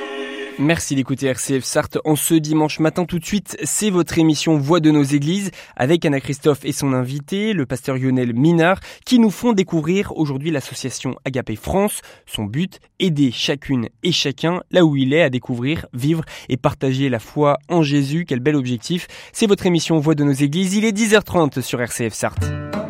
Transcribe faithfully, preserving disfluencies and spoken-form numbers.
Merci d'écouter R C F Sarthe en ce dimanche matin. Tout de suite, c'est votre émission Voix de nos églises avec Anna-Christophe et son invité, le pasteur Lionel Minard, qui nous font découvrir aujourd'hui l'association Agapé France. Son but, aider chacune et chacun là où il est à découvrir, vivre et partager la foi en Jésus. Quel bel objectif. C'est votre émission Voix de nos églises. Il est dix heures trente sur R C F Sarthe.